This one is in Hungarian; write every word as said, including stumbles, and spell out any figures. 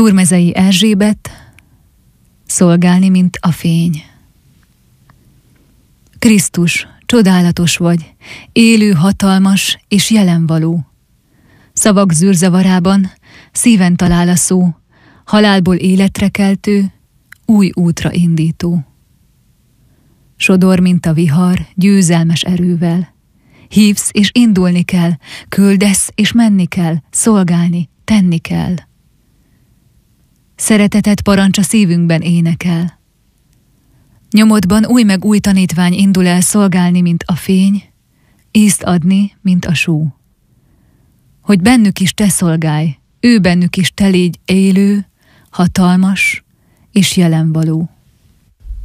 Turmezei Erzsébet, szolgálni, mint a fény. Krisztus, csodálatos vagy, élő, hatalmas és jelenvaló. Szavak zűrzavarában szíven talál a szó, halálból életre keltő, új útra indító. Sodor, mint a vihar, győzelmes erővel. Hívsz és indulni kell, küldesz és menni kell, szolgálni, tenni kell. Szereteted parancsa szívünkben énekel. Nyomodban új meg új tanítvány indul el szolgálni, mint a fény, ízt adni, mint a só. Hogy bennük is te szolgálj, ő bennük is te légy élő, hatalmas és jelenvaló.